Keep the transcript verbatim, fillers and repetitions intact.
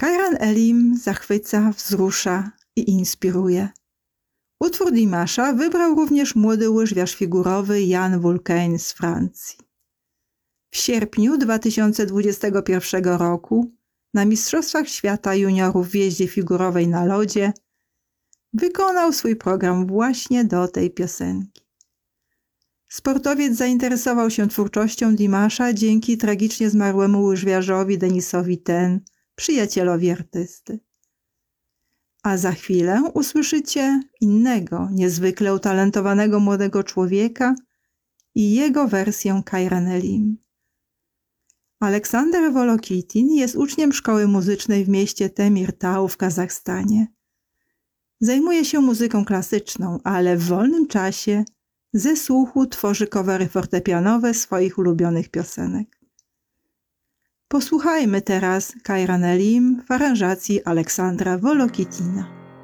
Kairan Elim zachwyca, wzrusza i inspiruje. Utwór Dimasza wybrał również młody łyżwiarz figurowy Jan Vulcain z Francji. W sierpniu dwa tysiące dwudziestego pierwszego roku na Mistrzostwach Świata Juniorów w jeździe figurowej na lodzie wykonał swój program właśnie do tej piosenki. Sportowiec zainteresował się twórczością Dimasza dzięki tragicznie zmarłemu łyżwiarzowi Denisowi Ten, przyjacielowi artysty. A za chwilę usłyszycie innego, niezwykle utalentowanego młodego człowieka i jego wersję Kairan Elim. Aleksander Wolokitin jest uczniem szkoły muzycznej w mieście Temirtau w Kazachstanie. Zajmuje się muzyką klasyczną, ale w wolnym czasie ze słuchu tworzy covery fortepianowe swoich ulubionych piosenek. Posłuchajmy teraz Kairan Elim w aranżacji Aleksandra Wolokitina.